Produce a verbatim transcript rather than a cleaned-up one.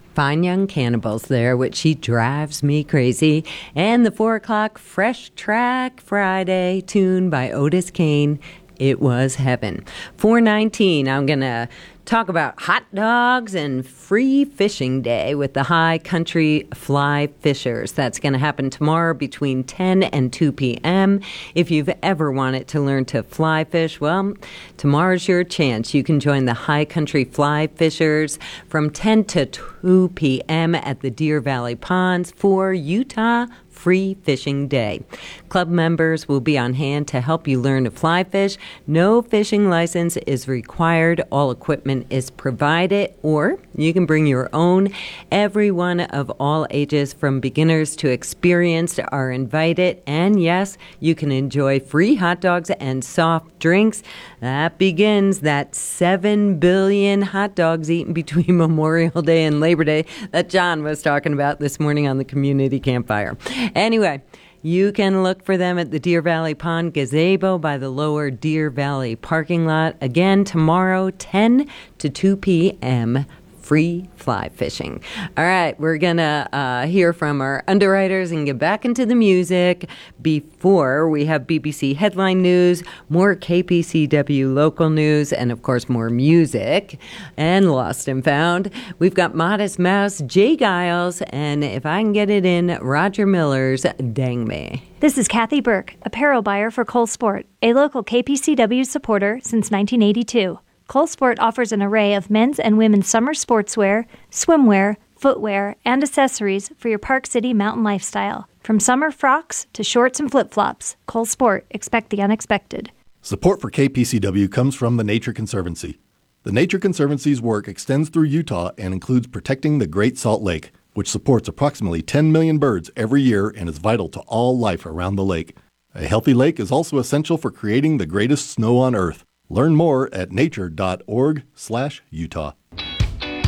Fine Young Cannibals there, which she drives me crazy. And the four o'clock Fresh Track Friday tune by Otis Kane. It was heaven. four nineteen, I'm going to talk about hot dogs and free fishing day with the High Country Fly Fishers. That's going to happen tomorrow between ten and two p.m. If you've ever wanted to learn to fly fish, well, tomorrow's your chance. You can join the High Country Fly Fishers from ten to two p.m. at the Deer Valley Ponds for Utah Free Fishing Day. Club members will be on hand to help you learn to fly fish. No fishing license is required. All equipment is provided, or you can bring your own. Everyone of all ages, from beginners to experienced, are invited. And yes, you can enjoy free hot dogs and soft drinks. That begins that seven billion hot dogs eaten between Memorial Day and Labor Day that John was talking about this morning on the community campfire. Anyway, you can look for them at the Deer Valley Pond Gazebo by the lower Deer Valley parking lot. Again, tomorrow, ten to two p.m., free fly fishing. All right, we're going to uh, hear from our underwriters and get back into the music. Before we have B B C Headline News, more K P C W local news, and of course more music and Lost and Found. We've got Modest Mouse, Jay Giles, and if I can get it in, Roger Miller's Dang Me. This is Kathy Burke, apparel buyer for Cole Sport, a local K P C W supporter since nineteen eighty-two. Cole Sport offers an array of men's and women's summer sportswear, swimwear, footwear, and accessories for your Park City mountain lifestyle. From summer frocks to shorts and flip-flops, Cole Sport, expect the unexpected. Support for K P C W comes from the Nature Conservancy. The Nature Conservancy's work extends through Utah and includes protecting the Great Salt Lake, which supports approximately ten million birds every year and is vital to all life around the lake. A healthy lake is also essential for creating the greatest snow on Earth. Learn more at nature dot org slash Utah.